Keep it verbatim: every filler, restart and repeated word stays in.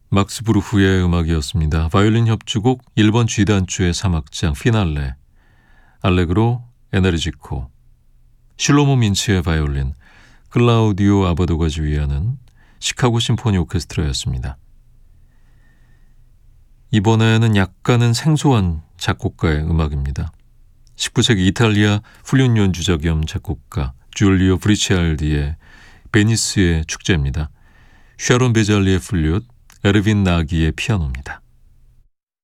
막스 부르흐의 음악이었습니다. 바이올린 협주곡 일 번 G단주의 삼 악장 피날레, 알레그로 에너지코, 실로모 민츠의 바이올린, 클라우디오 아바도가 지휘하는 시카고 심포니 오케스트라였습니다. 이번에는 약간은 생소한 작곡가의 음악입니다. 십구 세기 이탈리아 플룻 연주자 겸 작곡가 줄리오 브리치알디의 베니스의 축제입니다. 샤론 베잘리의 플룻, 에르빈 나기의 피아노입니다.